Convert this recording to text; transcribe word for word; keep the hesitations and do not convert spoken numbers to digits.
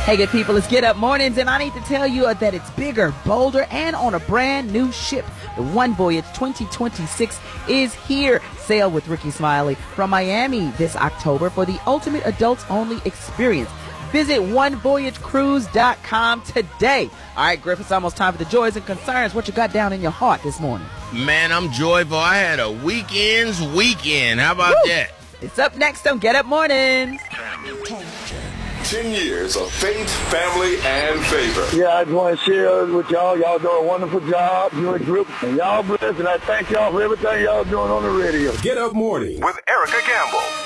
Hey, good people, it's Get Up Mornings, and I need to tell you that it's bigger, bolder, and on a brand new ship. The One Voyage twenty twenty-six is here. Sail with Ricky Smiley from Miami this October for the ultimate adults-only experience. Visit one voyage cruise dot com today. All right, Griff, it's almost time for the joys and concerns. What you got down in your heart this morning? Man, I'm joyful. I had a weekend's weekend. How about Woo! that? It's up next on Get Up Mornings. Ten years of faith, family, and favor. Yeah, I just want to share with y'all. Y'all doing a wonderful job. You and group, and y'all blessed, and I thank y'all for everything y'all doing on the radio. Get Up Morning with Erica Gamble.